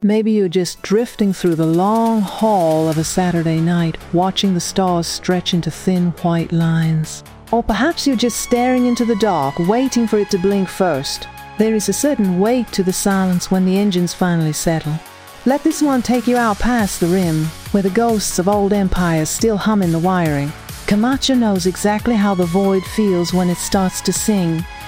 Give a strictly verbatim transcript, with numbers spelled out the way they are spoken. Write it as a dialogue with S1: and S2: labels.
S1: Maybe you're just drifting through the long hall of a Saturday night, watching the stars stretch into thin white lines. Or perhaps you're just staring into the dark, waiting for it to blink first. There is a certain weight to the silence when the engines finally settle. Let this one take you out past the rim, where the ghosts of old empires still hum in the wiring. Camacho knows exactly how the void feels when it starts to sing,